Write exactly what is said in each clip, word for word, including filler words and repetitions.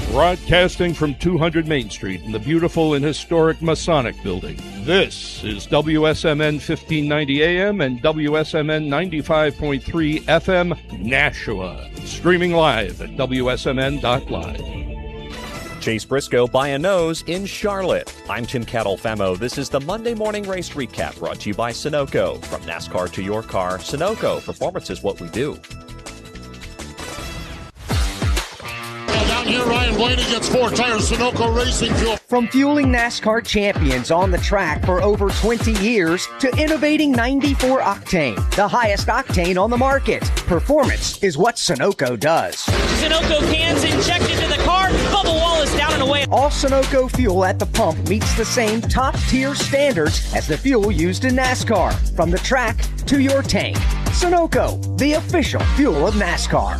Broadcasting from two hundred Main Street in the beautiful and historic Masonic Building. This is W S M N fifteen ninety A M and W S M N ninety-five point three F M Nashua. Streaming live at W S M N dot live. Chase Briscoe by a nose in Charlotte. I'm Tim Catalfamo. This is the Monday Morning Race Recap brought to you by Sunoco. From NASCAR to your car, Sunoco. Performance is what we do. Down here, Ryan Blaney gets four tires, Sunoco Racing Fuel. From fueling NASCAR champions on the track for over twenty years to innovating ninety-four octane, the highest octane on the market. Performance is what Sunoco does. Sunoco cans injected into the car. Bubba Wallace down and away. All Sunoco fuel at the pump meets the same top-tier standards as the fuel used in NASCAR. From the track to your tank. Sunoco, the official fuel of NASCAR.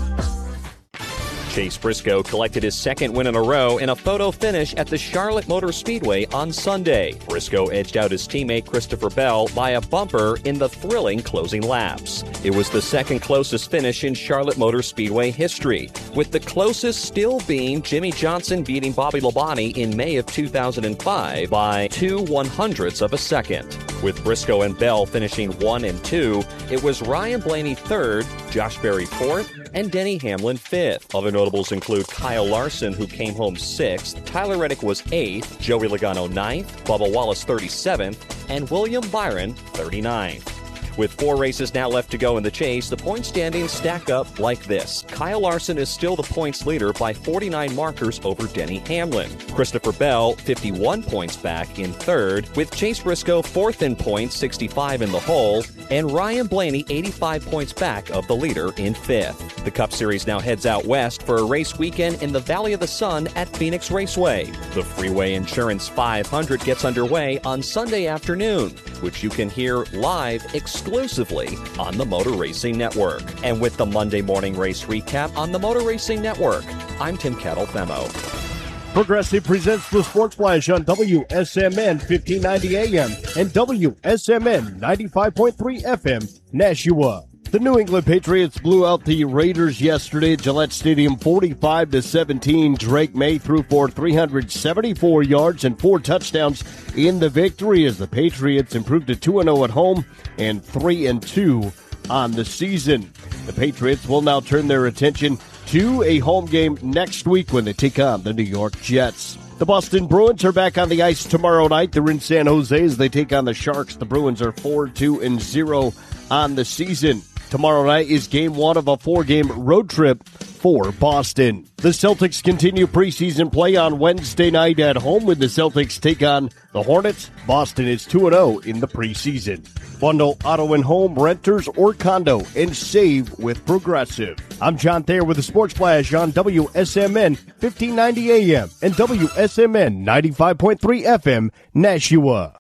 Chase Briscoe collected his second win in a row in a photo finish at the Charlotte Motor Speedway on Sunday. Briscoe edged out his teammate Christopher Bell by a bumper in the thrilling closing laps. It was the second closest finish in Charlotte Motor Speedway history, with the closest still being Jimmy Johnson beating Bobby Labonte in May of two thousand five by two one-hundredths of a second. With Briscoe and Bell finishing one and two, it was Ryan Blaney third, Josh Berry fourth, and Denny Hamlin fifth. Other notables include Kyle Larson, who came home sixth, Tyler Reddick was eighth, Joey Logano ninth, Bubba Wallace thirty-seventh, and William Byron thirty-ninth. With four races now left to go in the chase, the point standings stack up like this. Kyle Larson is still the points leader by forty-nine markers over Denny Hamlin. Christopher Bell, fifty-one points back in third, with Chase Briscoe fourth in points, sixty-five in the hole, and Ryan Blaney, eighty-five points back of the leader in fifth. The Cup Series now heads out west for a race weekend in the Valley of the Sun at Phoenix Raceway. The Freeway Insurance five hundred gets underway on Sunday afternoon, which you can hear live exclusively on the Motor Racing Network. And with the Monday Morning Race Recap on the Motor Racing Network, I'm Tim Catalfamo. Progressive presents the Sports Flash on W S M N fifteen ninety A M and W S M N ninety-five point three F M Nashua. The New England Patriots blew out the Raiders yesterday at Gillette Stadium forty-five to seventeen. Drake May threw for three hundred seventy-four yards and four touchdowns in the victory as the Patriots improved to two and oh at home and three and two on the season. The Patriots will now turn their attention to a home game next week when they take on the New York Jets. The Boston Bruins are back on the ice tomorrow night. They're in San Jose as they take on the Sharks. The Bruins are four two and zero on the season. Tomorrow night is game one of a four-game road trip for Boston. The Celtics continue preseason play on Wednesday night at home when the Celtics take on the Hornets. Boston is two and oh in the preseason. Bundle auto and home, renters, or condo, and save with Progressive. I'm John Thayer with the Sports Flash on W S M N fifteen ninety A M and W S M N ninety-five point three F M Nashua.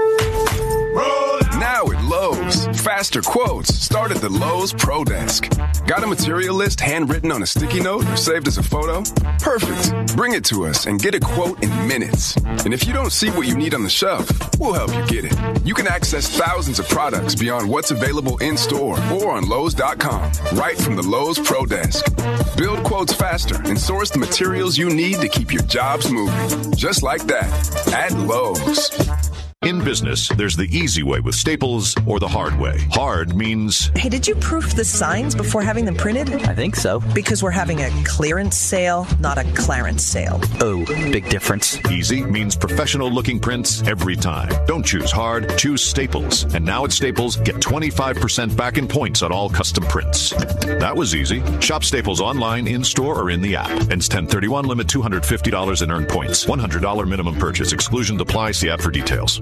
Now at Lowe's, faster quotes start at the Lowe's Pro Desk. Got a material list handwritten on a sticky note or saved as a photo? Perfect. Bring it to us and get a quote in minutes. And if you don't see what you need on the shelf, we'll help you get it. You can access thousands of products beyond what's available in store or on Lowe's dot com, right from the Lowe's Pro Desk. Build quotes faster and source the materials you need to keep your jobs moving. Just like that, at Lowe's. In business, there's the easy way with Staples or the hard way. Hard means... Hey, did you proof the signs before having them printed? I think so. Because we're having a clearance sale, not a clarence sale. Oh, big difference. Easy means professional-looking prints every time. Don't choose hard, choose Staples. And now at Staples, get twenty-five percent back in points on all custom prints. That was easy. Shop Staples online, in-store, or in the app. Ends ten thirty-one, limit two hundred fifty dollars in earned points. one hundred dollars minimum purchase. Exclusion applies. See app for details.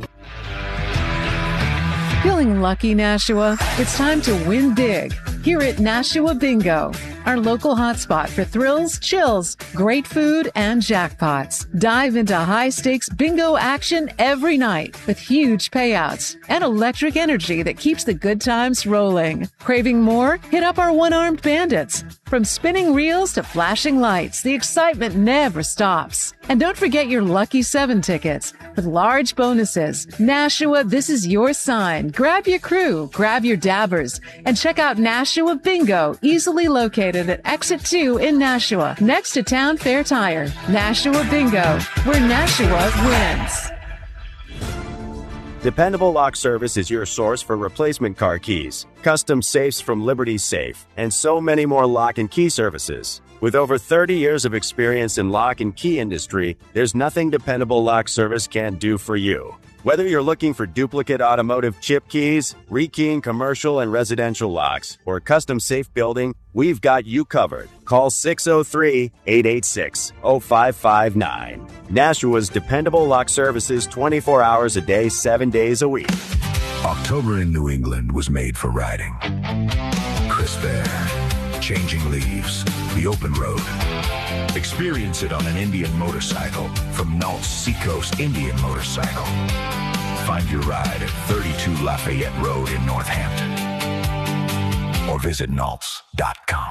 Feeling lucky, Nashua? It's time to win big here at Nashua Bingo, our local hotspot for thrills, chills, great food, and jackpots. Dive into high-stakes bingo action every night with huge payouts and electric energy that keeps the good times rolling. Craving more? Hit up our one-armed bandits. From spinning reels to flashing lights, the excitement never stops. And don't forget your Lucky seven tickets with large bonuses. Nashua, this is your sign. Grab your crew, grab your dabbers, and check out Nashua Bingo, easily located located at Exit two in Nashua, next to Town Fair Tire. Nashua Bingo, where Nashua wins. Dependable Lock Service is your source for replacement car keys, custom safes from Liberty Safe, and so many more lock and key services. With over thirty years of experience in lock and key industry, there's nothing Dependable Lock Service can't do for you. Whether you're looking for duplicate automotive chip keys, rekeying commercial and residential locks, or custom safe building, we've got you covered. Call six oh three, eight eight six, oh five five nine. Nashua's Dependable Lock Services twenty-four hours a day, seven days a week. October in New England was made for riding. Crisp air, changing leaves, the open road. Experience it on an Indian motorcycle from Nalt's Seacoast Indian Motorcycle. Find your ride at thirty-two Lafayette Road in Northampton. Or visit nalts dot com.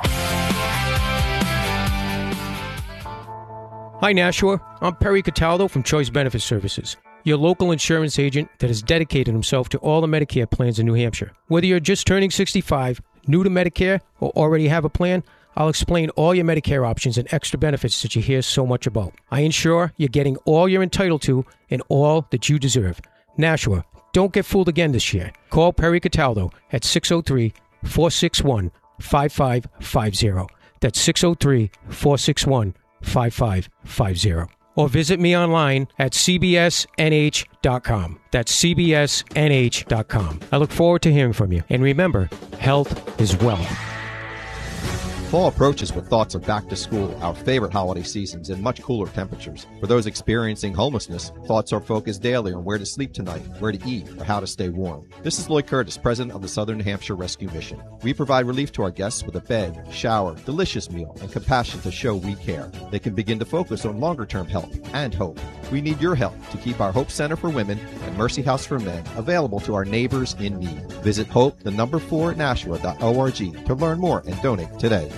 Hi, Nashua. I'm Perry Cataldo from Choice Benefit Services, your local insurance agent that has dedicated himself to all the Medicare plans in New Hampshire. Whether you're just turning sixty-five, new to Medicare, or already have a plan, I'll explain all your Medicare options and extra benefits that you hear so much about. I ensure you're getting all you're entitled to and all that you deserve. Nashua, don't get fooled again this year. Call Perry Cataldo at six oh three, four six one, five five five zero. That's six oh three, four six one, five five five zero. Or visit me online at c b s n h dot com. That's c b s n h dot com. I look forward to hearing from you. And remember, health is wealth. Fall approaches with thoughts of back to school, our favorite holiday seasons, and much cooler temperatures. For those experiencing homelessness, thoughts are focused daily on where to sleep tonight, where to eat, or how to stay warm. This is Lloyd Curtis, president of the Southern New Hampshire Rescue Mission. We provide relief to our guests with a bed, shower, delicious meal, and compassion to show we care. They can begin to focus on longer-term help and hope. We need your help to keep our Hope Center for Women and Mercy House for Men available to our neighbors in need. Visit hope, the number four, nashua dot org to learn more and donate today.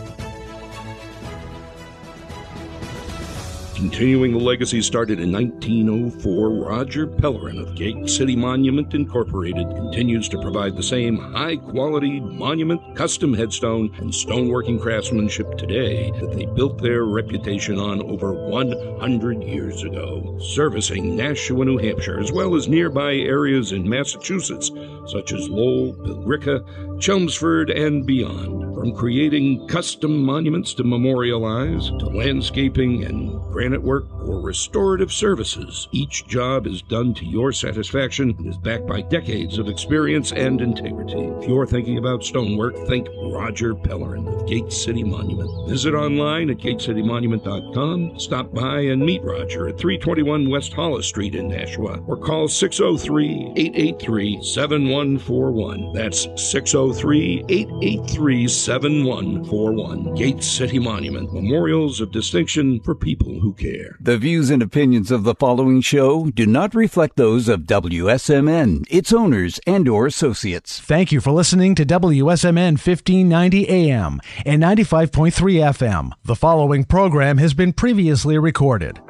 Continuing the legacy started in nineteen oh four, Roger Pellerin of Gate City Monument Incorporated continues to provide the same high-quality monument, custom headstone, and stoneworking craftsmanship today that they built their reputation on over one hundred years ago, servicing Nashua, New Hampshire, as well as nearby areas in Massachusetts, such as Lowell, Billerica, Chelmsford, and beyond. From creating custom monuments to memorialize, to landscaping and granite work or restorative services, each job is done to your satisfaction and is backed by decades of experience and integrity. If you're thinking about stonework, think Roger Pellerin of Gate City Monument. Visit online at gate city monument dot com, stop by and meet Roger at three twenty-one West Hollis Street in Nashua, or call six oh three, eight eight three, seven one four one. That's six oh three, eight eight three, seven one four one. Gate City Monument, memorials of distinction for people who care. The views and opinions of the following show do not reflect those of W S M N, its owners, and or associates. Thank you for listening to W S M N fifteen ninety A M and ninety-five point three F M. The following program has been previously recorded.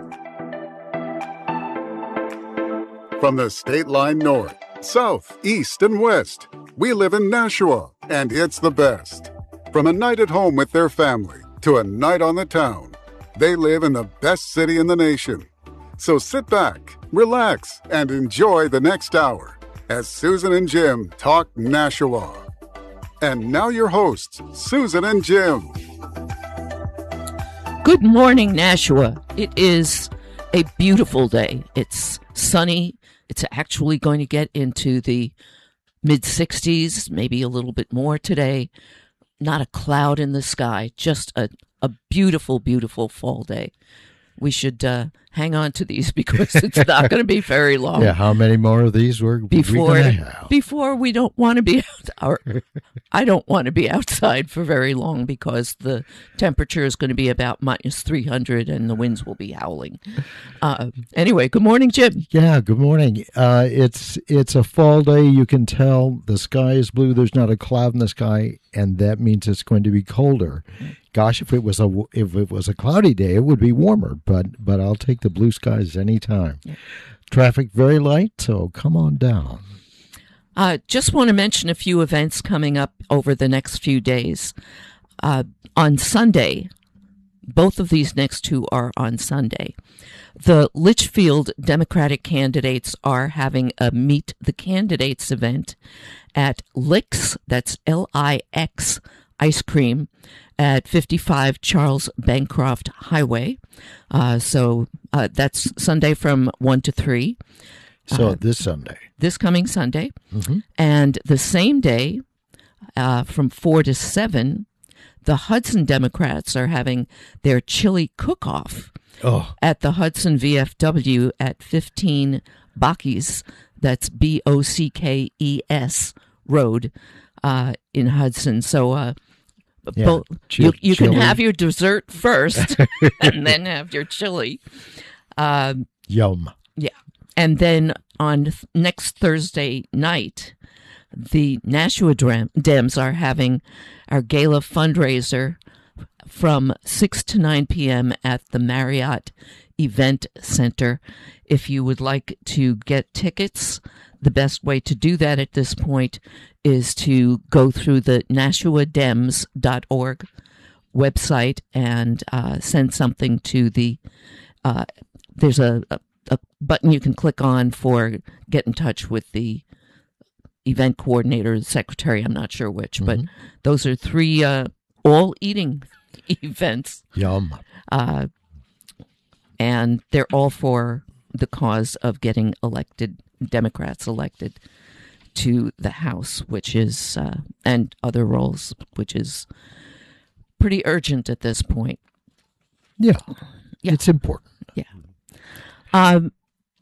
From the state line north, south, east, and west, we live in Nashua, and it's the best. From a night at home with their family to a night on the town, they live in the best city in the nation. So sit back, relax, and enjoy the next hour as Susan and Jim talk Nashua. And now your hosts, Susan and Jim. Good morning, Nashua. It is a beautiful day. It's sunny. It's actually going to get into the mid sixties, maybe a little bit more today. Not a cloud in the sky, just a, a beautiful, beautiful fall day. We should uh, hang on to these because it's not going to be very long. Yeah, how many more of these were before we gonna have? Before we don't want to be out, or I don't want to be outside for very long because the temperature is going to be about minus three hundred and the winds will be howling. Uh, anyway, good morning, Jim. Yeah, good morning. Uh, it's it's a fall day. You can tell the sky is blue. There's not a cloud in the sky, and that means it's going to be colder. Gosh, if it was a if it was a cloudy day, it would be warmer. But but I'll take the blue skies anytime. Yeah. Traffic very light, so come on down. Uh, just want to mention a few events coming up over the next few days. uh, on Sunday, both of these next two are on Sunday. The Litchfield Democratic candidates are having a Meet the Candidates event at Lix, that's L I X, Ice Cream at fifty-five Charles Bancroft Highway. Uh, so uh, that's Sunday from one to three. So uh, this Sunday. This coming Sunday. Mhm. And the same day, uh, from four to seven, the Hudson Democrats are having their chili cook-off Oh. at the Hudson V F W at fifteen Bockeys. That's B O C K E S Road uh, in Hudson. So uh, Yeah, bo- chi- you, you can chili. have your dessert first and then have your chili. Um, Yum. yeah. And then on th- next Thursday night, the Nashua Dram- Dems are having our gala fundraiser from six to nine p.m. at the Marriott Event Center. If you would like to get tickets, the best way to do that at this point is to go through the nashua dems dot org website and uh, send something to the, uh, there's a, a, a button you can click on for get in touch with the event coordinator, the secretary, I'm not sure which, but Mhm. those are three uh, all eating events. Yum. Uh, and they're all for the cause of getting elected, Democrats elected to the House, which is, uh, and other roles, which is pretty urgent at this point. Yeah. Yeah. It's important. Yeah. Um,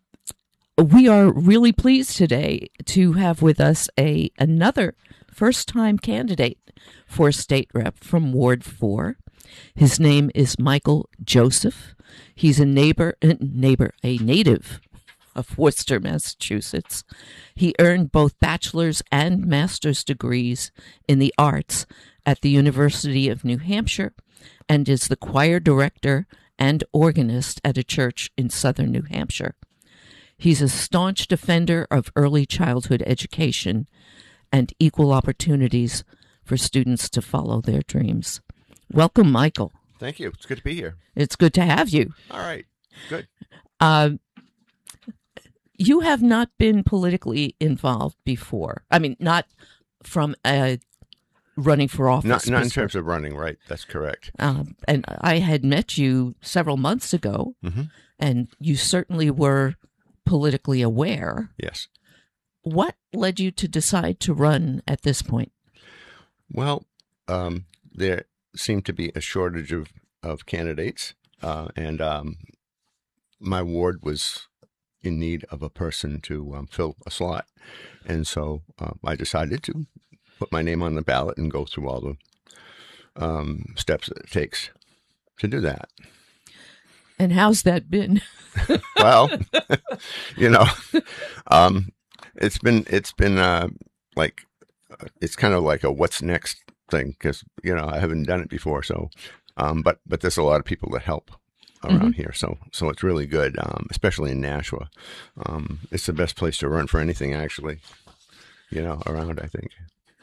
we are really pleased today to have with us a another first-time candidate for state rep from Ward four. His name is Michael Joseph. He's a neighbor, uh, neighbor, a native of Worcester, Massachusetts. He earned both bachelor's and master's degrees in the arts at the University of New Hampshire and is the choir director and organist at a church in southern New Hampshire. He's a staunch defender of early childhood education and equal opportunities for students to follow their dreams. Welcome, Michael. Thank you. It's good to be here. It's good to have you. All right. Good. Uh, you have not been politically involved before. I mean, not from uh, running for office. Not, not in before. terms of running, right? That's correct. Um, and I had met you several months ago, Mhm. and you certainly were politically aware. Yes. What led you to decide to run at this point? Well, um, there seemed to be a shortage of, of candidates, uh, and um, my ward was in need of a person to um, fill a slot. And so uh, I decided to put my name on the ballot and go through all the um, steps that it takes to do that. And how's that been? Well, you know, um, it's been, it's been uh, like, uh, it's kind of like a what's next thing because, you know, I haven't done it before. So, um, but, but there's a lot of people that help around Mhm. here. So, so it's really good, um, especially in Nashua. Um, it's the best place to run for anything, actually, you know, around, I think.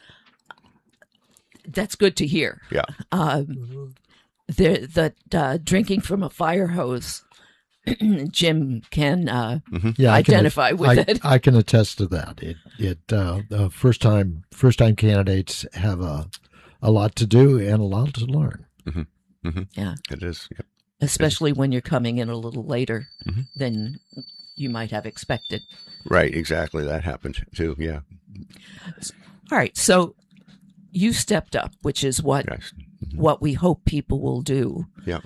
That's good to hear. Yeah. Um, the the uh, drinking from a fire hose, Jim can uh, Yeah, I can- identify with I, it. I can attest to that. It it uh, uh, first time first time candidates have a a lot to do and a lot to learn. Mm-hmm. Mm-hmm. Yeah. It is. Yep. Especially when you're coming in a little later Mhm. than you might have expected. Right. Exactly. That happened too. Yeah. All right, so you stepped up, which is what what we hope people will do. Yeah.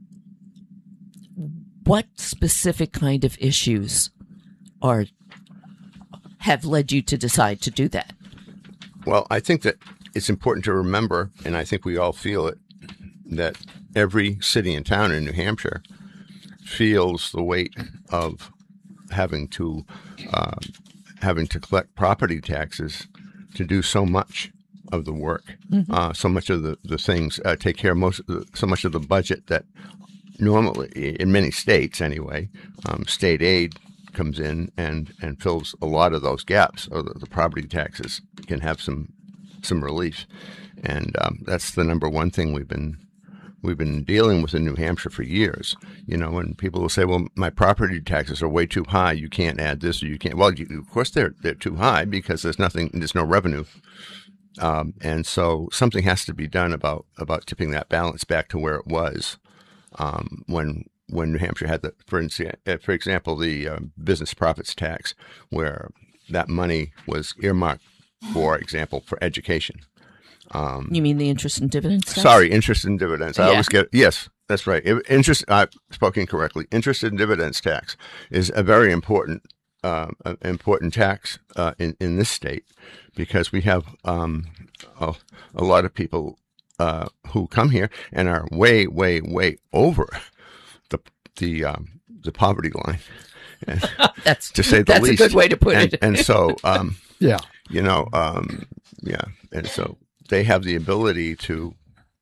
What specific kind of issues are have led you to decide to do that? Well, I think that it's important to remember, and I think we all feel it, that every city and town in New Hampshire feels the weight of having to uh, having to collect property taxes to do so much of the work, Mhm. uh, so much of the, the things, uh, take care of most of the, so much of the budget that normally, in many states anyway, um, state aid comes in and, and fills a lot of those gaps, so that the property taxes can have some some relief. and um, that's the number one thing we've been we've been dealing with in New Hampshire for years. You know, when people will say, "Well, my property taxes are way too high. You can't add this, or you can't." Well, you, of course they're they're too high because there's nothing, there's no revenue, um, and so something has to be done about about tipping that balance back to where it was um, when. When New Hampshire had the, for instance, for example, the uh, business profits tax, where that money was earmarked, for example, for education. Um, You mean the interest and dividends tax? sorry, interest and dividends. I Yeah. always get yes, that's right. If- Interest. I've spoken correctly. Interest and dividends tax is a very important, uh, uh, important tax uh, in in this state because we have um, a, a lot of people uh, who come here and are way, way, way over the the um, the poverty line. And That's to say the that's least. a good way to put and, it. And so, um, yeah, you know, um, yeah, and so they have the ability to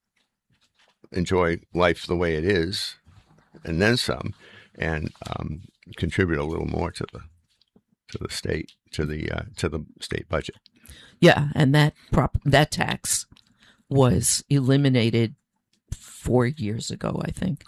enjoy life the way it is, and then some, and um, contribute a little more to the to the state to the uh, to the state budget. Yeah, and that prop that tax was eliminated four years ago, I think.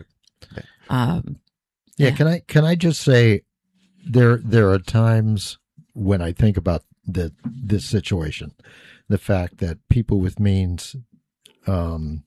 Um, Yeah, can I can I just say there there are times when I think about the this situation, the fact that people with means um,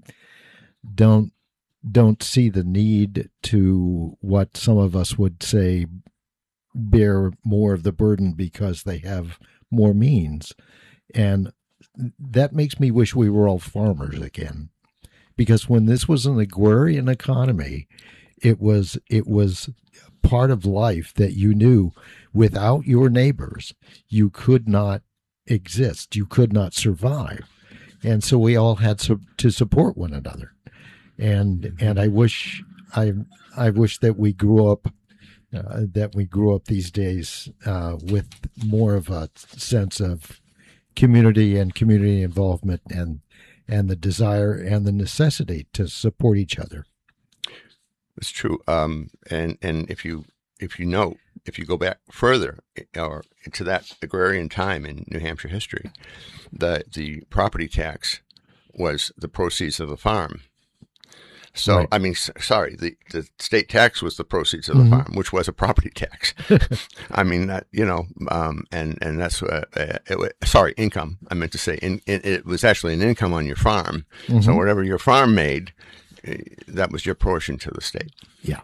don't don't see the need to what some of us would say bear more of the burden because they have more means, and that makes me wish we were all farmers again, because when this was an agrarian economy, it was it was part of life that you knew without your neighbors you could not exist, you could not survive, and so we all had to, to support one another. And and I wish I I wish that we grew up uh, that we grew up these days uh, with more of a sense of community and community involvement and and the desire and the necessity to support each other. It's true. Um, and, and if you, if you know, if you go back further or to that agrarian time in New Hampshire history, the, the property tax was the proceeds of the farm. So, Right. I mean, s- sorry, the, the state tax was the proceeds of the Mhm. farm, which was a property tax. I mean, that, you know, um, and, and that's, uh, uh, it, wa- sorry, income. I meant to say in, it, it was actually an income on your farm. So Mhm. whatever your farm made, uh, that was your portion to the state. Yeah.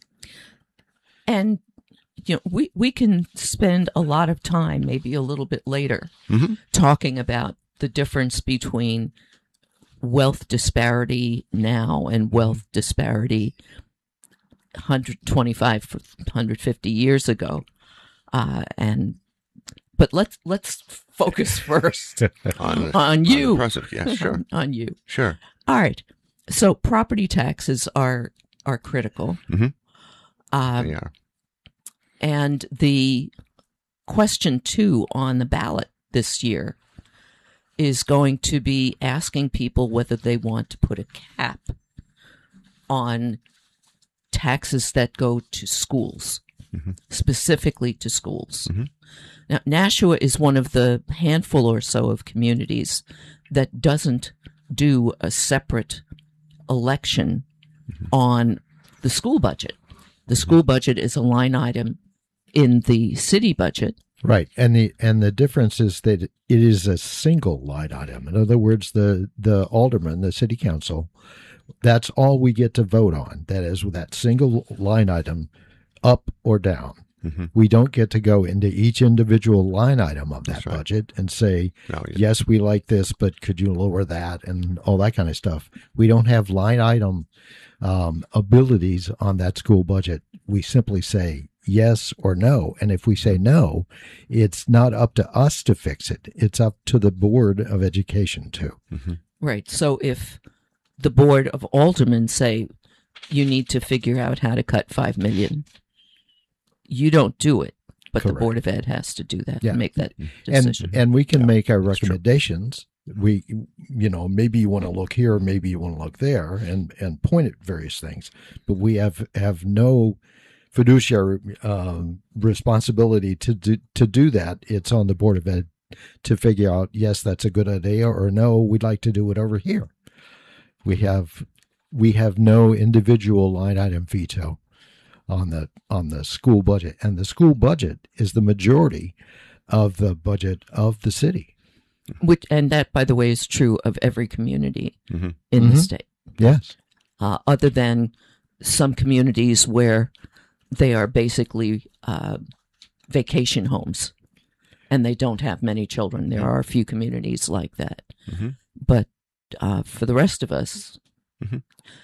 And you know, we we can spend a lot of time, maybe a little bit later, Mhm. talking about the difference between wealth disparity now and wealth disparity one hundred twenty-five, one hundred fifty years ago. Uh, and but let's let's focus first On- on on the you. present. Yeah, sure. on you. Sure. All right. So property taxes are are critical. Mhm. Um, They are. And the question two on the ballot this year is going to be asking people whether they want to put a cap on taxes that go to schools, specifically to schools. Now, Nashua is one of the handful or so of communities that doesn't do a separate election on the school budget. The school budget is a line item in the city budget. Right, and the and the difference is that it is a single line item. In other words, the the alderman, the city council, that's all we get to vote on. That is that single line item, up or down. Mhm. We don't get to go into each individual line item of that That's right. budget and say, No, you- yes, we like this, but could you lower that and all that kind of stuff. We don't have line item um, abilities on that school budget. We simply say yes or no. And if we say no, it's not up to us to fix it. It's up to the Board of Education to. Right. So if the Board of Aldermen say you need to figure out how to cut five million, you don't do it, but the Correct. Board of Ed has to do that, Yeah. make that And decision. and we can make our recommendations. We, you know, maybe you want to look here, maybe you want to look there, and and point at various things. But we have have no fiduciary um, responsibility to do to do that. It's on the Board of Ed to figure out, yes, that's a good idea, or no, we'd like to do it over here. We have we have no individual line item veto on the on the school budget, and the school budget is the majority of the budget of the city. Which, and that, by the way, is true of every community mm-hmm. in mm-hmm. the state. Yes. Uh, other than some communities where they are basically uh, vacation homes and they don't have many children. There are a few communities like that. Mm-hmm. But uh, for the rest of us. Mm-hmm.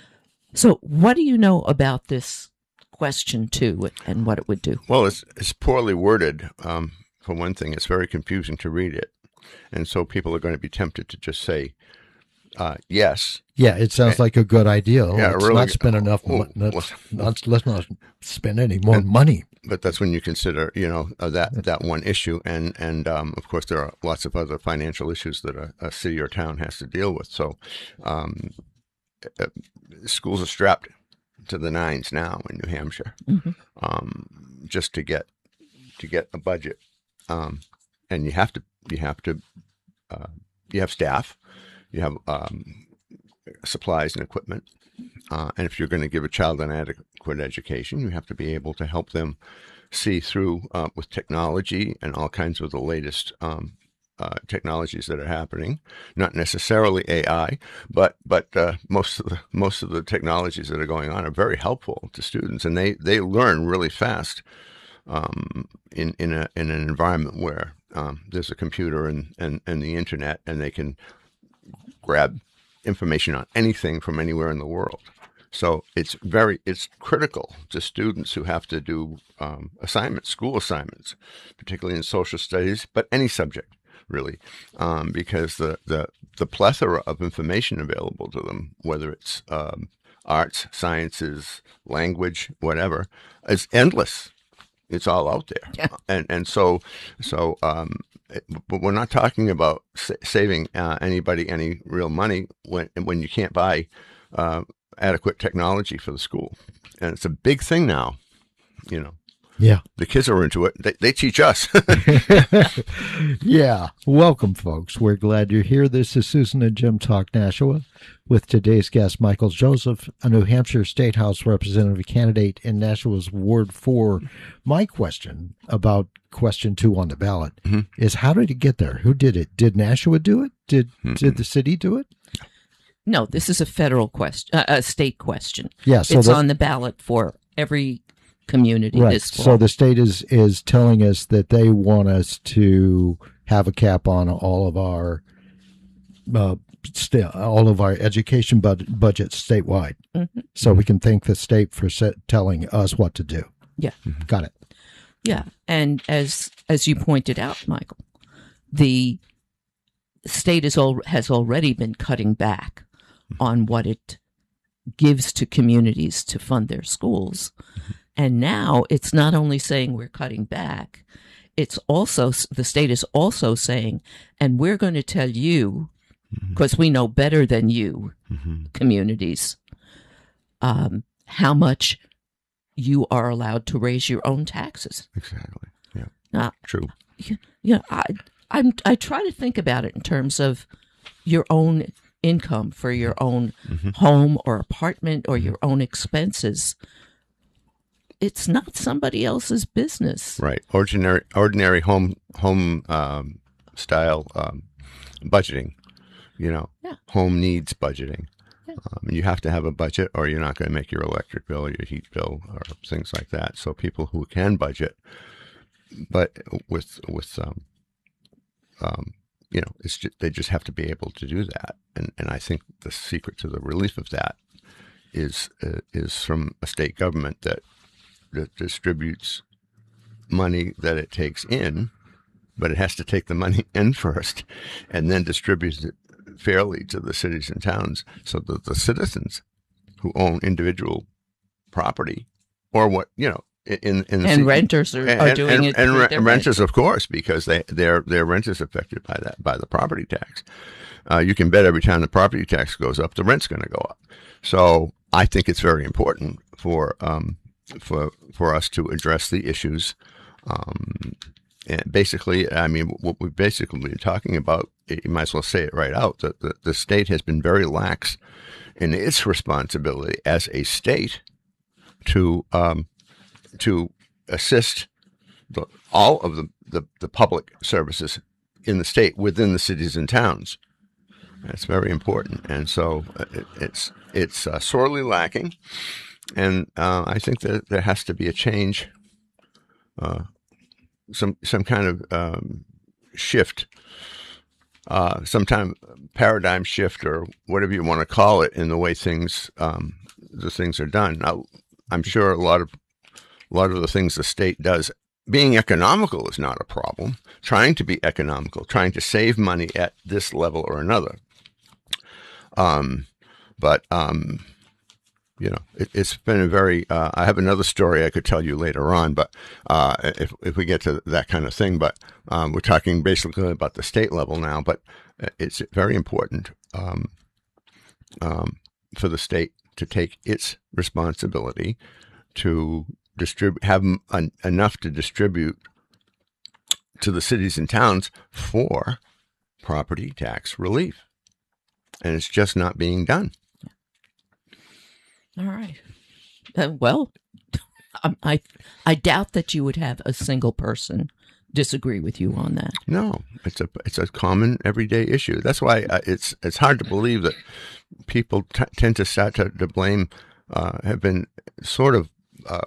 So what do you know about this question two and what it would do? Well, it's, it's poorly worded. Um, for one thing, it's very confusing to read it. And so people are going to be tempted to just say, uh, yes. Yeah, it sounds like a good idea. Yeah, let's really, not spend enough. well, Let's, let's, let's not spend any more and, money. But that's when you consider, you know, uh, that that one issue, and and um, of course there are lots of other financial issues that a, a city or town has to deal with. So um, uh, schools are strapped to the nines now in New Hampshire, mm-hmm. um, just to get to get a budget, um, and you have to you have to uh, you have staff. You have um, supplies and equipment. Uh, and if you're going to give a child an adequate education, you have to be able to help them see through uh, with technology and all kinds of the latest um, uh, technologies that are happening. Not necessarily A I, but but uh, most of the most of the technologies that are going on are very helpful to students, and they, they learn really fast um, in in a in an environment where um, there's a computer and, and, and the internet, and they can grab information on anything from anywhere in the world. So it's very, it's critical to students who have to do um, assignments, school assignments, particularly in social studies, but any subject really, um, because the, the, the plethora of information available to them, whether it's um, arts, sciences, language, whatever, is endless. It's all out there. Yeah. And, and so, so, um, but we're not talking about sa- saving uh, anybody any real money when when you can't buy uh, adequate technology for the school, and it's a big thing now. You know, yeah, the kids are into it. They, they teach us. Yeah, welcome, folks. We're glad you're here. This is Susan and Jim Talk Nashua with today's guest, Michael Joseph, a New Hampshire State House representative candidate in Nashua's Ward Four. My question about question two on the ballot mm-hmm. is, how did it get there? Who did it? Did Nashua do it? Did mm-hmm. did the city do it? No, this is a federal question, uh, a state question. Yeah, so it's the, on the ballot for every community right. this fall. So the state is is telling us that they want us to have a cap on all of our uh, st- all of our education bud- budgets statewide. Mm-hmm. So we can thank the state for set- telling us what to do. Yeah, mm-hmm. Got it. Yeah, and as as you pointed out, Michael, the state is al- has already been cutting back on what it gives to communities to fund their schools. And now it's not only saying we're cutting back, it's also, the state is also saying, and we're going to tell you, because mm-hmm. we know better than you, mm-hmm. communities, um, how much you are allowed to raise your own taxes. Exactly. Yeah. Now, True. You, you know, I, I'm, I try to think about it in terms of your own income for your own mm-hmm. home or apartment or your own expenses. It's not somebody else's business. Right. Ordinary, ordinary home, home um, style um, budgeting, you know, yeah. home needs budgeting. Yeah. Um, you have to have a budget or you're not going to make your electric bill or your heat bill or things like that. So people who can budget, but with, with, um, um, you know, it's just, they just have to be able to do that. And, and I think the secret to the relief of that is, uh, is from a state government that, that distributes money that it takes in, but it has to take the money in first and then distributes it fairly to the cities and towns so that the citizens who own individual property or what, you know, in, in the and city, renters are, and, are doing and, it. And, with and renters, of course, because they, their, their rent is affected by that, by the property tax. Uh, you can bet every time the property tax goes up, the rent's going to go up. So I think it's very important for, um, for, for us to address the issues, um, and basically, I mean, what we've basically been talking about, you might as well say it right out, that the, the state has been very lax in its responsibility as a state to um, to assist the, all of the, the, the public services in the state within the cities and towns. That's very important, and so it, it's it's uh, sorely lacking, and uh, I think that there has to be a change, uh, some some kind of um, shift, uh, sometime paradigm shift, or whatever you want to call it, in the way things um, the things are done. Now, I'm sure a lot of a lot of the things the state does. Being economical is not a problem. Trying to be economical, trying to save money at this level or another. Um, but, um, you know, it, it's been a very, uh, I have another story I could tell you later on, but, uh, if, if we get to that kind of thing, but, um, we're talking basically about the state level now, but it's very important, um, um, for the state to take its responsibility to distribute, have en- enough to distribute to the cities and towns for property tax relief. And it's just not being done. All right. Uh, well, I I doubt that you would have a single person disagree with you on that. No, it's a it's a common everyday issue. That's why uh, it's it's hard to believe that people t- tend to start to, to blame, uh, have been sort of uh,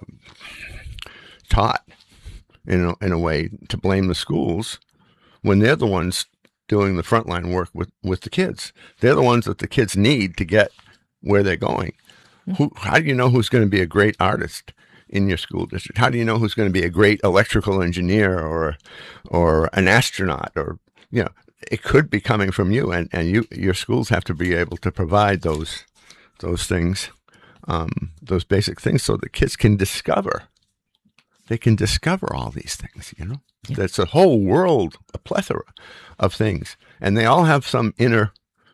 taught in a, in a way to blame the schools when they're the ones doing the frontline work with, with the kids. They're the ones that the kids need to get where they're going. Who, how do you know who's going to be a great artist in your school district? How do you know who's going to be a great electrical engineer or or an astronaut? Or, you know, it could be coming from you, and, and you your schools have to be able to provide those those things, um, those basic things, so the kids can discover. They can discover all these things, you know. Yeah. That's a whole world, a plethora of things. And they all have some inner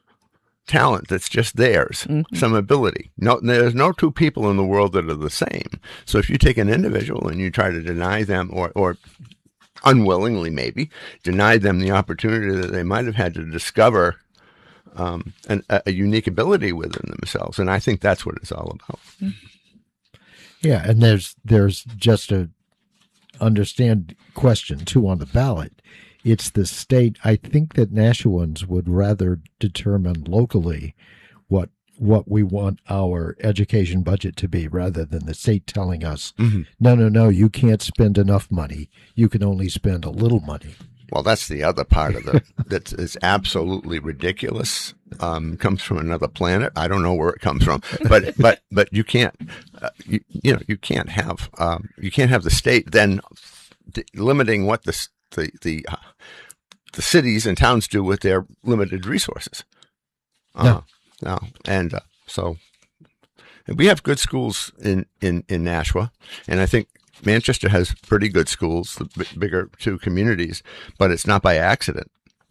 talent that's just theirs, mm-hmm. some ability. No, there's no two people in the world that are the same. So if you take an individual and you try to deny them, or, or unwillingly maybe, deny them the opportunity that they might have had to discover um, an, a, a unique ability within themselves. And I think that's what it's all about. Mm-hmm. Yeah, and there's there's just a understand question too on the ballot. It's the state. I think that Nashuans would rather determine locally what what we want our education budget to be, rather than the state telling us, mm-hmm. no, no, no, you can't spend enough money. You can only spend a little money. Well, that's the other part of it that is absolutely ridiculous. Um, comes from another planet. I don't know where it comes from, but but but you can't, uh, you, you know, you can't have um, you can't have the state then d- limiting what the the the, uh, the cities and towns do with their limited resources. Uh, no, no, and uh, so and we have good schools in, in, in Nashua, and I think Manchester has pretty good schools, the b- bigger two communities, but it's not by accident.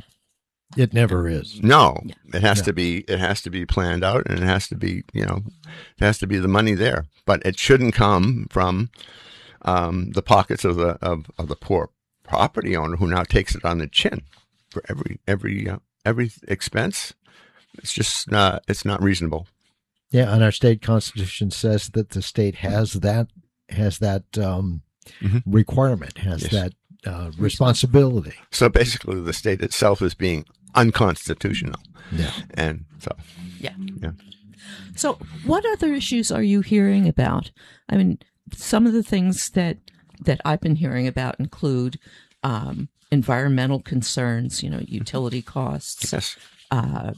It never is. No, yeah. it has no. to be. It has to be planned out, and it has to be. You know, it has to be the money there. But it shouldn't come from um, the pockets of the of, of the poor property owner who now takes it on the chin for every every uh, every expense. It's just uh, it's not reasonable. Yeah, and our state constitution says that the state has that has that um, mm-hmm. requirement, has yes. that uh, responsibility. So basically, the state itself is being unconstitutional. Yeah, and so yeah, yeah. So, what other issues are you hearing about? I mean, some of the things that that I've been hearing about include um, environmental concerns. You know, utility costs. Yes. Uh,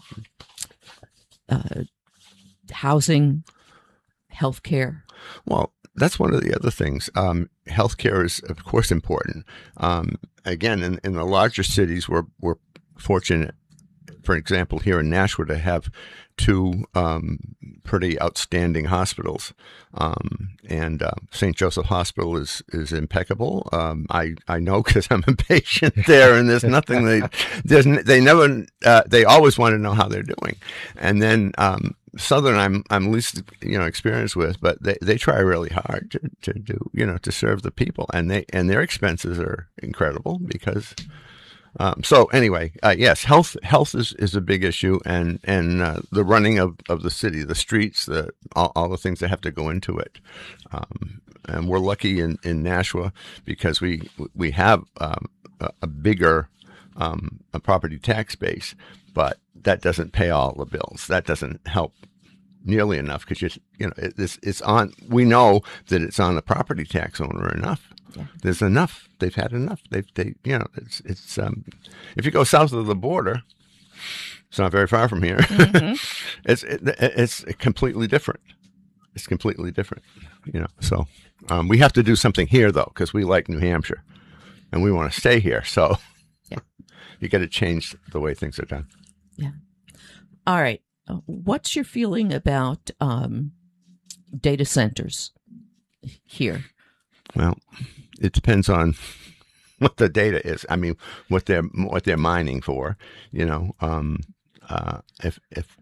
uh, housing, healthcare. Well, that's one of the other things. Um, healthcare is, of course, important. Um, again, in, in the larger cities, we're we're fortunate, for example, here in Nashua, to have two um, pretty outstanding hospitals. Um, and uh, Saint Joseph Hospital is is impeccable. Um, I I know because I'm a patient there, and there's nothing they there's they never uh, they always want to know how they're doing. And then um, Southern, I'm I'm least you know experienced with, but they, they try really hard to, to do you know to serve the people, and they and their expenses are incredible because. Um, so anyway, uh, yes, health health is, is a big issue, and and uh, the running of, of the city, the streets, the all, all the things that have to go into it. Um, and we're lucky in, in Nashua because we we have um, a, a bigger um, a property tax base, but that doesn't pay all the bills. That doesn't help nearly enough because you you know it, it's it's on. We know that it's on the property tax owner enough. Yeah. There's enough. They've had enough. They've, they, you know, it's, it's, um, if you go south of the border, it's not very far from here. Mm-hmm. it's, it, it's completely different. It's completely different, you know, so, um, we have to do something here though, because we like New Hampshire and we want to stay here. So yeah. You got to change the way things are done. Yeah. All right. Uh, what's your feeling about, um, data centers here? Well, it depends on what the data is. I mean, what they're what they're mining for. You know, um, uh, if if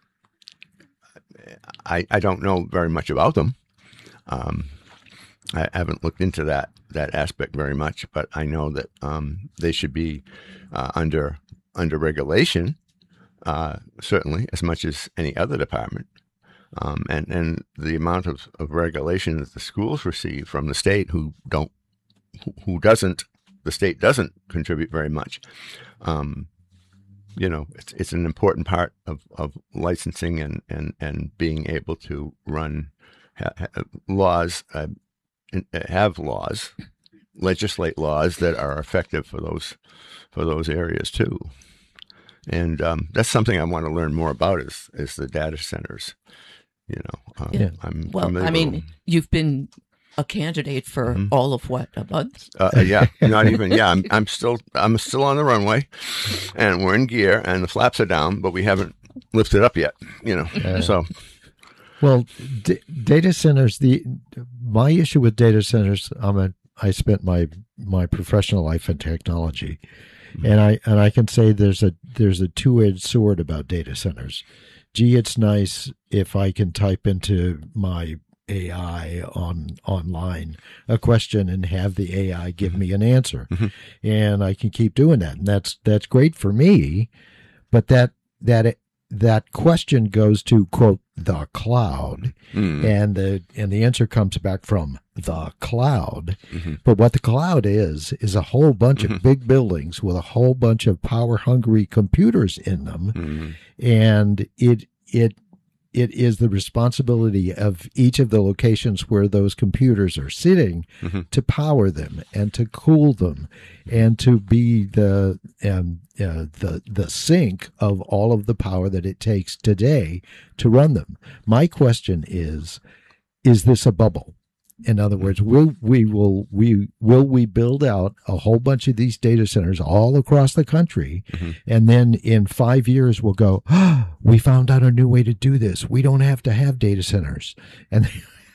I I don't know very much about them. Um, I haven't looked into that that aspect very much, but I know that um, they should be uh, under under regulation, uh, certainly as much as any other department. Um, and, and the amount of, of regulation that the schools receive from the state who don't, who, who doesn't, the state doesn't contribute very much. Um, you know, it's, it's an important part of, of licensing and, and, and being able to run ha, ha, laws, uh, have laws, legislate laws that are effective for those, for those areas too. And um, that's something I want to learn more about is, is the data centers. You know, um, yeah. I'm, well, I'm I mean, you've been a candidate for mm-hmm. all of what, a month? Uh, yeah, not even. Yeah, I'm, I'm still, I'm still on the runway, and we're in gear, and the flaps are down, but we haven't lifted up yet. You know, uh, so. Well, d- data centers. The my issue with data centers. I'm a. I spent my my professional life in technology, mm-hmm. and I and I can say there's a there's a two-edged sword about data centers. Gee, it's nice if I can type into my A I on online a question and have the A I give mm-hmm. me an answer, mm-hmm. and I can keep doing that, and that's that's great for me. But that that that question goes to quote the cloud, mm. and the and the answer comes back from the cloud. Mm-hmm. But what the cloud is is a whole bunch mm-hmm. of big buildings with a whole bunch of power hungry computers in them, mm-hmm. and it it it is the responsibility of each of the locations where those computers are sitting mm-hmm. to power them and to cool them and to be the um, uh, the the sink of all of the power that it takes today to run them. My question is, is this a bubble? In other words, will we will we will we build out a whole bunch of these data centers all across the country, mm-hmm. and then in five years we'll go, oh, we found out a new way to do this. We don't have to have data centers, and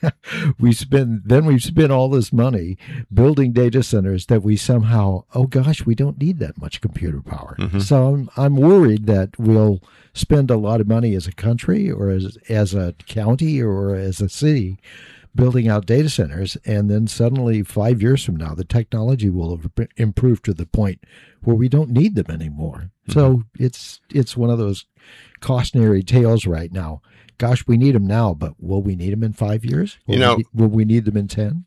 we spend then we spend all this money building data centers that we somehow, oh gosh, we don't need that much computer power. Mm-hmm. So I'm I'm worried that we'll spend a lot of money as a country or as as a county or as a city building out data centers, and then suddenly five years from now, the technology will have improved to the point where we don't need them anymore. Mm-hmm. So it's it's one of those cautionary tales right now. Gosh, we need them now, but will we need them in five years? Will you know, we, will we need them in ten?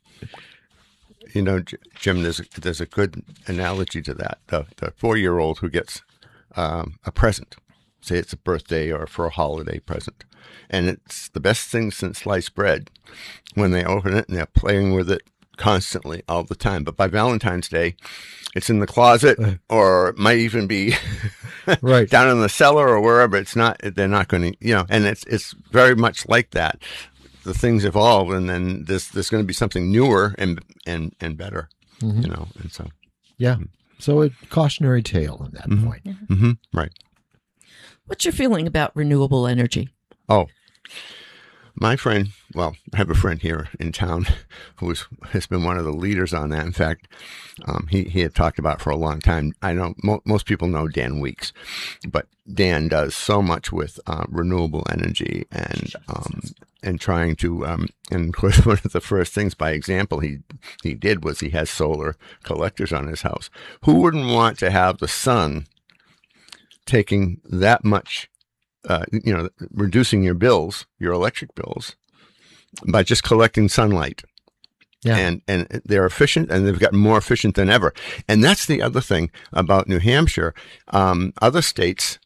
You know, Jim, there's a, there's a good analogy to that. The, the four-year-old who gets um, a present, say it's a birthday or for a holiday present, and it's the best thing since sliced bread when they open it and they're playing with it constantly all the time. But by Valentine's Day, it's in the closet, or it might even be right down in the cellar or wherever. It's not, they're not going to, you know, and it's, it's very much like that. The things evolve, and then there's, there's going to be something newer and, and, and better, mm-hmm. you know, and so. Yeah. So a cautionary tale at that mm-hmm. point. Mm-hmm. Right. What's your feeling about renewable energy? Oh, My friend, well, I have a friend here in town who is, has been one of the leaders on that. In fact, um, he, he had talked about it for a long time. I know mo- most people know Dan Weeks, but Dan does so much with uh, renewable energy and um, and trying to, um, and of course, one of the first things by example he, he did was he has solar collectors on his house. Who wouldn't want to have the sun taking that much Uh, you know, reducing your bills, your electric bills, by just collecting sunlight. Yeah. And, and they're efficient, and they've gotten more efficient than ever. And that's the other thing about New Hampshire. Um, other states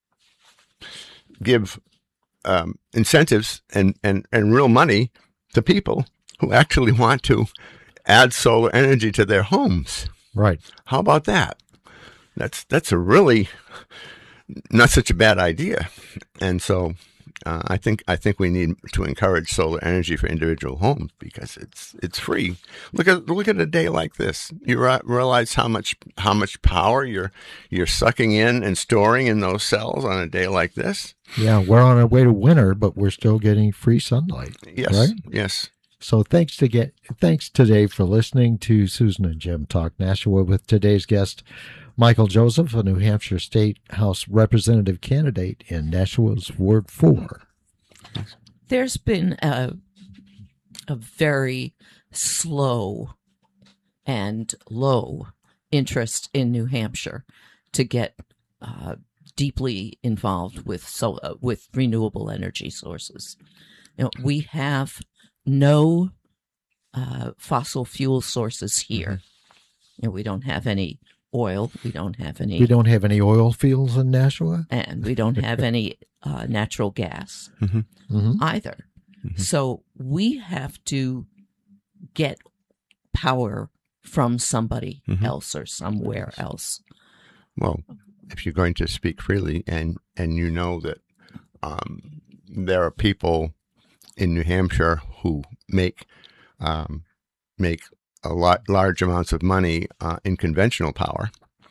give um, incentives and, and, and real money to people who actually want to add solar energy to their homes. Right. How about that? That's, that's a really not such a bad idea. And so uh, I think I think we need to encourage solar energy for individual homes because it's it's free. Look at look at a day like this. You re- realize how much how much power you're you're sucking in and storing in those cells on a day like this. Yeah, we're on our way to winter, but we're still getting free sunlight. Yes. Right? Yes. So thanks to get thanks today for listening to Susan and Jim Talk Nashua with today's guest, Michael Joseph, a New Hampshire State House representative candidate in Nashua's Ward four. There's been a, a very slow and low interest in New Hampshire to get uh, deeply involved with so uh, with renewable energy sources. You know, we have no uh, fossil fuel sources here. You know, we don't have any oil. We don't have any. We don't have any oil fields in Nashua, and we don't have any uh, natural gas mm-hmm. Mm-hmm. either. Mm-hmm. So we have to get power from somebody mm-hmm. else or somewhere else. Well, if you're going to speak freely, and and you know that um, there are people in New Hampshire who make um, make a lot large amounts of money uh, in conventional power.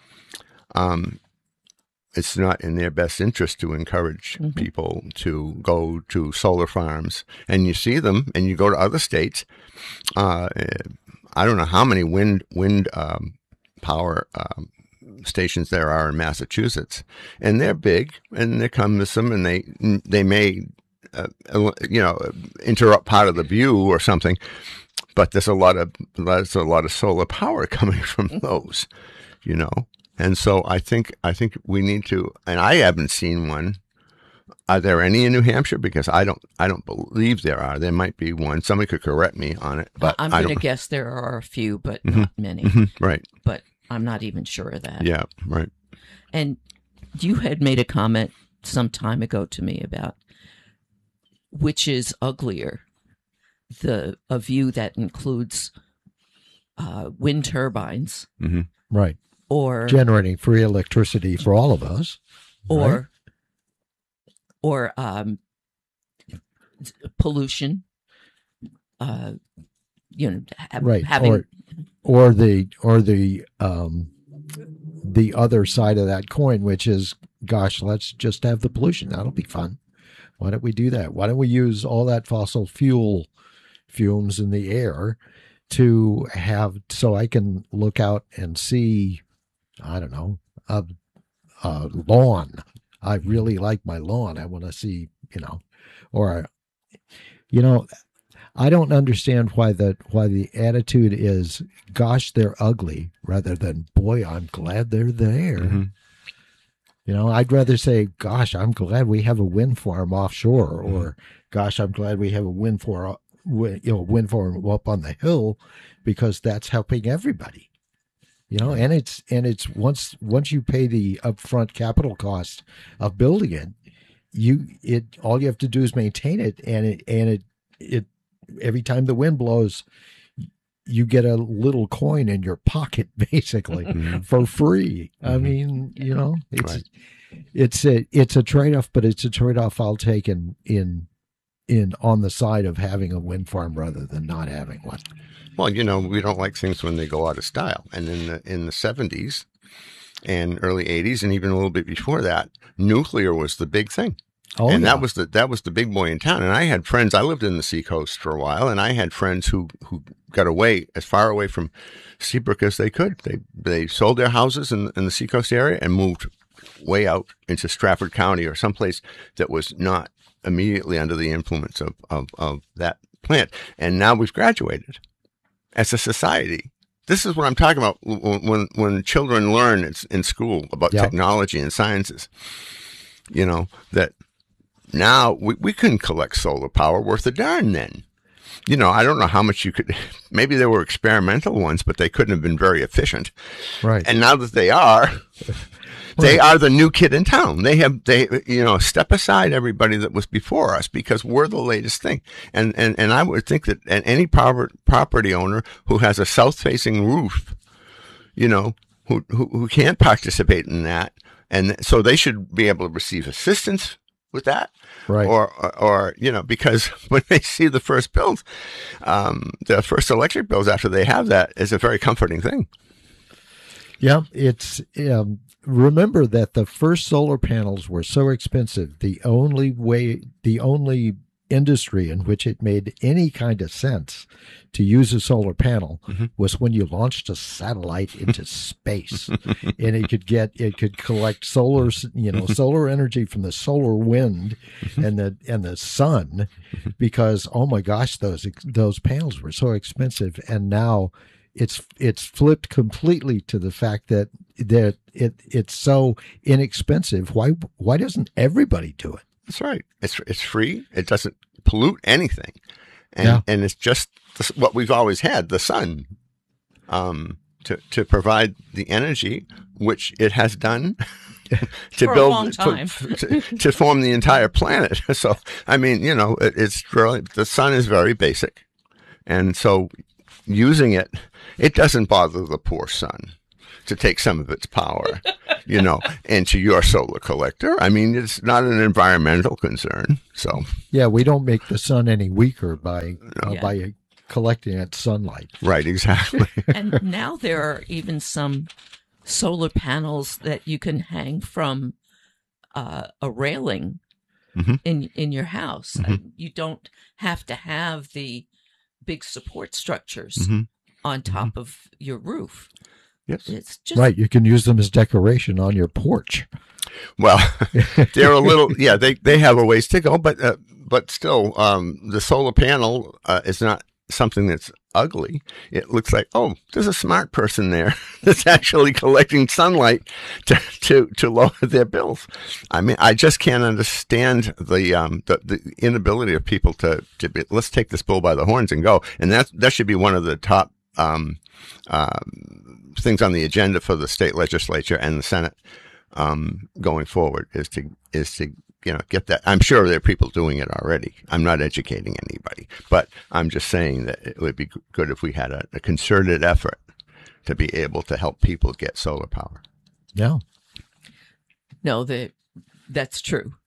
Um, it's not in their best interest to encourage mm-hmm. people to go to solar farms. And you see them, and you go to other states. Uh, I don't know how many wind wind um, power um, stations there are in Massachusetts, and they're big, and they're cumbersome, and they they may uh, you know interrupt part of the view or something. But there's a lot of there's a lot of solar power coming from those, you know, and so I think I think we need to. And I haven't seen one. Are there any in New Hampshire? Because I don't I don't believe there are. There might be one. Somebody could correct me on it. But I'm going to guess there are a few, but mm-hmm. not many. Mm-hmm. Right. But I'm not even sure of that. Yeah. Right. And you had made a comment some time ago to me about which is uglier. The a view that includes uh, wind turbines, mm-hmm. right, or generating free electricity for all of us, or right? or um, pollution, uh, you know, ha- right, having or, or the or the um, the other side of that coin, which is, gosh, let's just have the pollution. That'll be fun. Why don't we do that? Why don't we use all that fossil fuel fumes in the air to have, so I can look out and see, I don't know, a, a lawn. I really like my lawn. I want to see, you know, or, you know, I don't understand why the, why the attitude is, gosh, they're ugly, rather than, boy, I'm glad they're there. Mm-hmm. You know, I'd rather say, gosh, I'm glad we have a wind farm offshore, mm-hmm. or gosh, I'm glad we have a wind farm, you know, wind farm up on the hill, because that's helping everybody. You know, and it's and it's once once you pay the upfront capital cost of building it, you it all you have to do is maintain it, and it and it it every time the wind blows, you get a little coin in your pocket, basically, mm-hmm. for free. Mm-hmm. I mean, you know, it's right. it's a it's a trade off, but it's a trade off I'll take in in in on the side of having a wind farm rather than not having one. Well, you know, we don't like things when they go out of style. And in the in the seventies and early eighties, and even a little bit before that, nuclear was the big thing. Oh, and yeah. that was the that was the big boy in town. And I had friends. I lived in the Seacoast for a while, and I had friends who who got away as far away from Seabrook as they could. They they sold their houses in, in the Seacoast area and moved way out into Stratford County or someplace that was not immediately under the influence of, of, of that plant. And now we've graduated as a society. This is what I'm talking about when when children learn in school about Yep. technology and sciences. You know, that now we, we couldn't collect solar power worth a darn then. You know, I don't know how much you could, maybe there were experimental ones, but they couldn't have been very efficient. Right. And now that they are, they are the new kid in town. They have, they, you know, step aside everybody that was before us because we're the latest thing. And, and, and I would think that any power, property owner who has a south-facing roof, you know, who, who, who can't participate in that, and so they should be able to receive assistance with that. Right. Or, or, or, you know, because when they see the first bills, um, the first electric bills after they have that is a very comforting thing. Yeah, it's um, remember that the first solar panels were so expensive. The only way, the only industry in which it made any kind of sense to use a solar panel mm-hmm. was when you launched a satellite into space, and it could get it could collect solar, you know, solar energy from the solar wind and the and the sun, because oh my gosh, those those panels were so expensive, and now it's it's flipped completely to the fact that that it it's so inexpensive. Why why doesn't everybody do it? That's right. It's it's free. It doesn't pollute anything, and Yeah. and it's just the, what we've always had: the sun, um, to to provide the energy which it has done to For a build long time. to, to form the entire planet. So I mean, you know, it, it's really the sun is very basic, and so using it, it doesn't bother the poor sun to take some of its power, you know, into your solar collector. I mean, it's not an environmental concern. So Yeah, we don't make the sun any weaker by uh, Yeah. by collecting its sunlight. right, exactly. And now there are even some solar panels that you can hang from uh, a railing Mhm. in in your house. Mhm. Uh, You don't have to have the big support structures Mhm. on top of your roof. Yes. It's just Right, you can use them as decoration on your porch. Well, they're a little, yeah, they, they have a ways to go, but, uh, but still, um, the solar panel, uh, is not something that's ugly. It looks like, oh, there's a smart person there that's actually collecting sunlight to, to, to lower their bills. I mean, I just can't understand the, um, the, the inability of people to, to be, let's take this bull by the horns and go. And that, that should be one of the top, um, um, things on the agenda for the state legislature and the Senate, um, going forward is to, is to, you know, get that. I'm sure there are people doing it already. I'm not educating anybody, but I'm just saying that it would be good if we had a, a concerted effort to be able to help people get solar power. Yeah. no, that that's true.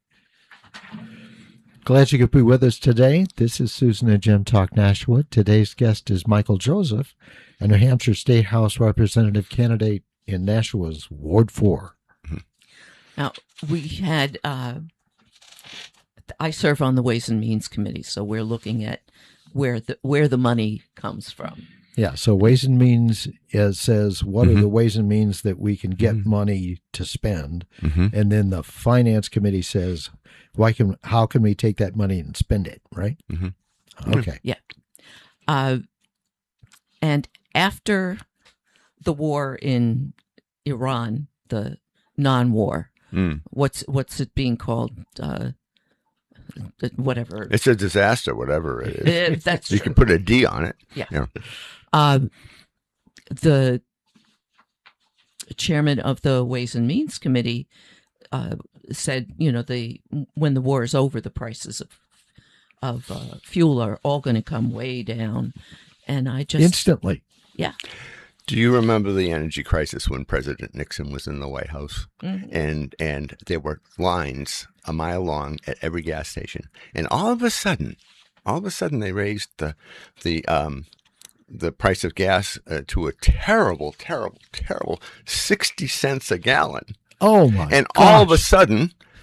Glad you could be with us today. This is Susan and Jim Talk Nashua. Today's guest is Michael Joseph, a New Hampshire State House Representative candidate in Nashua's Ward four. Now, we had, uh, I serve on the Ways and Means Committee, so we're looking at where the where the money comes from. Yeah, so Ways and Means is, says what Mhm. are the ways and means that we can get Mhm. money to spend, Mhm. and then the Finance Committee says why can how can we take that money and spend it, right? Mhm. Okay. Yeah. Uh, and after the war in Iran, the non-war, Mm. what's what's it being called? Uh, whatever. It's a disaster, whatever it is. Uh, that's you true. can put a D on it. Yeah. You know. Um, the chairman of the Ways and Means Committee uh, said, you know, the when the war is over, the prices of of uh, fuel are all going to come way down, and I just Instantly. yeah. Do you remember the energy crisis when President Nixon was in the White House? Mhm. And and there were lines a mile long at every gas station. And all of a sudden, all of a sudden they raised the the um the price of gas uh, to a terrible, terrible, terrible sixty cents a gallon. Oh my And all of a gosh. sudden,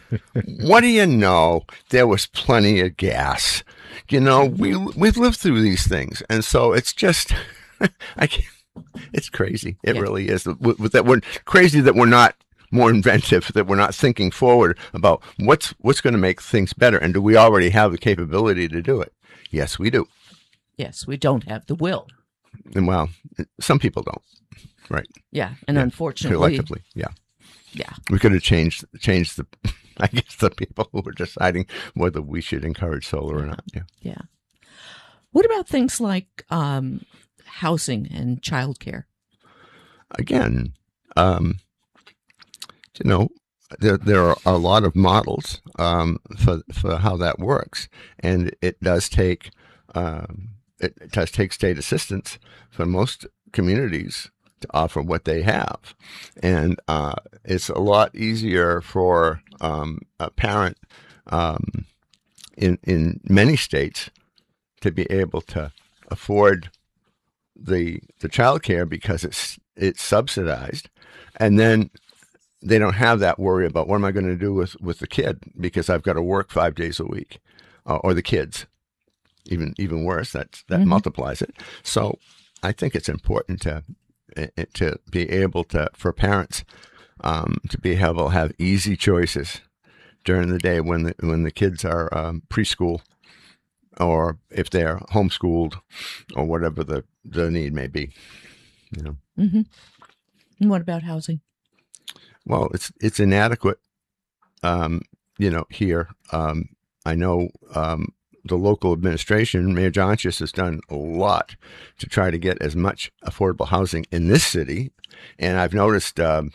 What do you know? There was plenty of gas. You know, we we've lived through these things, and so it's just, I can't, it's crazy. It yeah. really is. With that, we're crazy that we're not more inventive, that we're not thinking forward about what's what's going to make things better, and do we already have the capability to do it? Yes, we do. Yes, we don't have the will. And well, some people don't. Right. Yeah, and yeah. unfortunately, collectively, yeah, yeah, we could have changed changed the, I guess, the people who were deciding whether we should encourage solar or not. Yeah. Yeah. What about things like um, housing and childcare? Again, um, you know, there there are a lot of models um, for for how that works, and it does take um, it does take state assistance for most communities to offer what they have. And uh, it's a lot easier for um, a parent um, in in many states to be able to afford the the child care because it's it's subsidized, and then they don't have that worry about what am I going to do with, with the kid because I've got to work five days a week, uh, or the kids, even even worse, that that mm-hmm. multiplies it. So I think it's important to to be able to, for parents, um, to be able to have easy choices during the day when the, when the kids are um, preschool, or if they're homeschooled, or whatever the, the need may be. You know. Mm-hmm. And what about housing? Well, it's it's inadequate. Um, you know, here um, I know. Um, The local administration, Mayor Johnchis, has done a lot to try to get as much affordable housing in this city, and I've noticed. Um,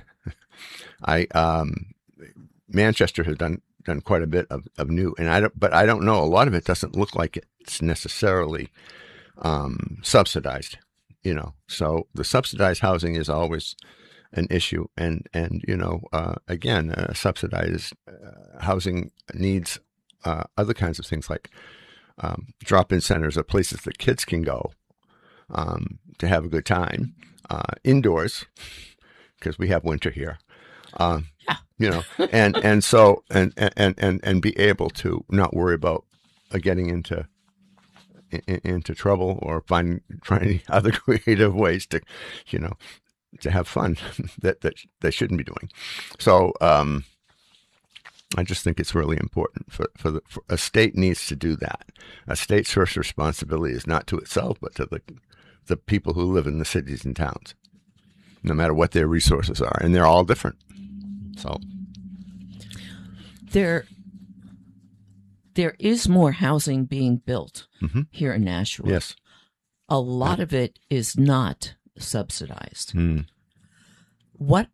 I um, Manchester has done done quite a bit of, of new, and I don't, but I don't know. A lot of it doesn't look like it's necessarily um, subsidized. You know, so the subsidized housing is always an issue, and and you know, uh, again, uh, subsidized uh, housing needs. Uh, other kinds of things like um, drop-in centers or places that kids can go um, to have a good time uh, indoors, because we have winter here. Uh, yeah. You know, and and so and and and and be able to not worry about uh, getting into in, into trouble or finding trying other creative ways to, you know, to have fun that that they shouldn't be doing. So. Um, I just think it's really important for, for, the, for a state needs to do that. A state's first responsibility is not to itself, but to the the people who live in the cities and towns, no matter what their resources are, and they're all different. So there, there is more housing being built mm-hmm. here in Nashua. Yes, a lot yeah. of it is not subsidized. Mm. What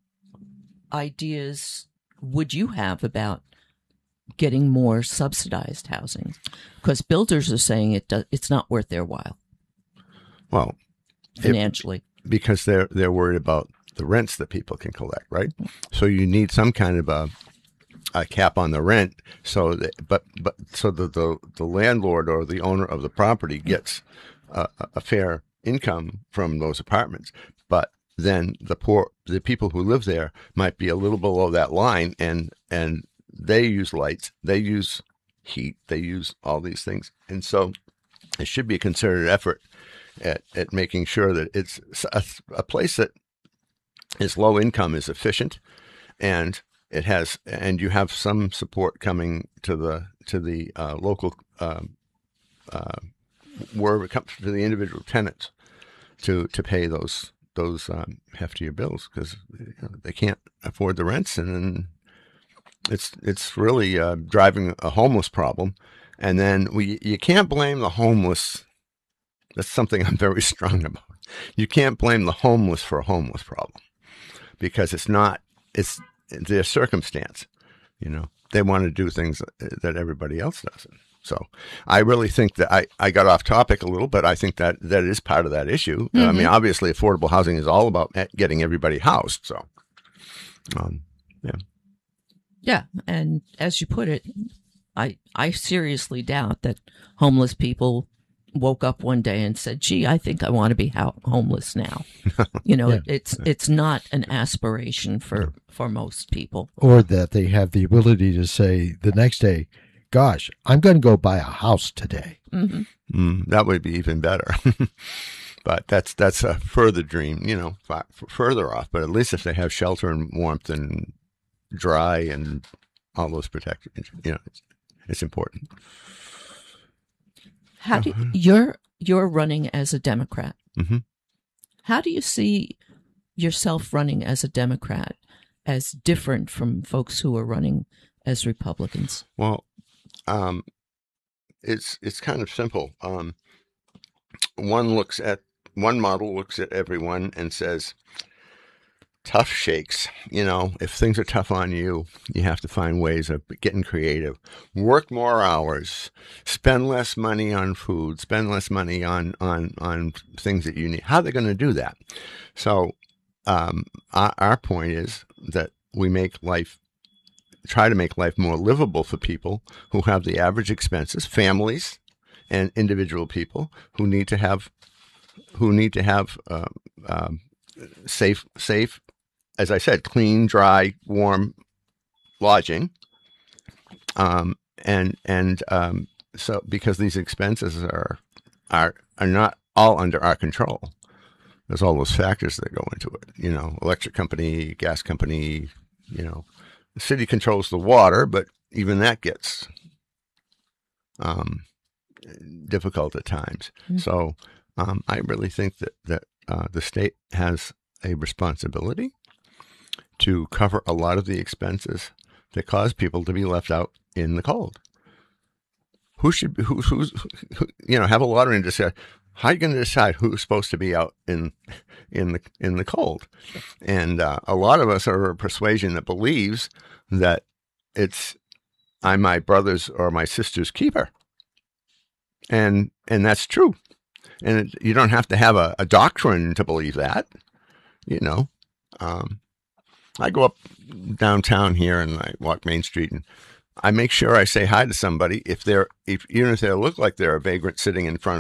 ideas would you have about getting more subsidized housing? Because builders are saying it does, it's not worth their while. Well, financially, it, because they're they're worried about the rents that people can collect, right? So you need some kind of a, a cap on the rent, so that, but but so that the the landlord or the owner of the property gets a, a fair income from those apartments, but then the poor, the people who live there might be a little below that line, and and they use lights, they use heat, they use all these things, and so it should be a concerted effort at at making sure that it's a, a place that is low income, is efficient, and it has, and you have some support coming to the to the uh, local um, uh, wherever it comes to the individual tenants to to pay those. those um, heftier bills, because you know, they can't afford the rents, and then it's it's really uh, driving a homeless problem. And then we you can't blame the homeless. That's something I'm very strong about. You can't blame the homeless for a homeless problem, because it's not it's their circumstance. You know, they want to do things that everybody else doesn't. So I really think that I, I got off topic a little, but I think that that is part of that issue. Mm-hmm. I mean, obviously, affordable housing is all about getting everybody housed. So, um, yeah. Yeah. And as you put it, I, I seriously doubt that homeless people woke up one day and said, gee, I think I want to be ho- homeless now. You know, Yeah. it's it's not an aspiration for, for most people. Or that they have the ability to say the next day, gosh, I'm going to go buy a house today. Mm-hmm. Mm, that would be even better. But that's that's a further dream, you know, f- further off. But at least if they have shelter and warmth and dry and all those protections, you know, it's, it's important. How do you're you're running as a Democrat? Mm-hmm. How do you see yourself running as a Democrat as different from folks who are running as Republicans? Well, um, it's it's kind of simple. Um, one looks at one model looks at everyone and says, tough shakes. You know, if things are tough on you, you have to find ways of getting creative. Work more hours, spend less money on food, spend less money on, on, on things that you need. How are they going to do that? So um, our, our point is that we make life, try to make life more livable for people who have the average expenses, families and individual people who need to have who need to have uh, um, safe, safe, as I said, clean, dry, warm lodging. Um, and and um, so because these expenses are are are not all under our control, there's all those factors that go into it. You know, electric company, gas company. You know, the city controls the water, but even that gets um, difficult at times. Mm-hmm. So. Um, I really think that, that uh, the state has a responsibility to cover a lot of the expenses that cause people to be left out in the cold. Who should who, who's who, you know have a lottery and decide how are you going to decide who's supposed to be out in in the in the cold? And uh, a lot of us are a persuasion that believes that it's I'm my brother's or my sister's keeper, and and that's true. And it, you don't have to have a, a doctrine to believe that, you know. Um, I go up downtown here and I walk Main Street and I make sure I say hi to somebody if they're, if, even if they look like they're a vagrant sitting in front